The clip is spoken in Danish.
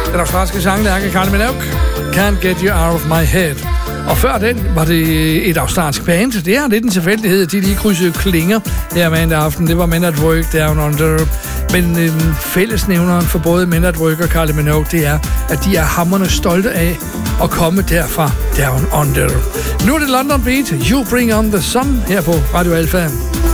Den australske sanglærke Kylie Minogue, Can't Get You Out of My Head. Og før den var det et australsk band. Det er lidt en tilfældighed, at de lige krydsede klinger her mandag aften. Det var Men at Work Down Under. Men fællesnævneren for både Men at Work og Kylie Minogue, det er, at de er hamrende stolte af at komme derfra Down Under. Nu er det London Beat, You Bring On The Sun her på Radio Alpha.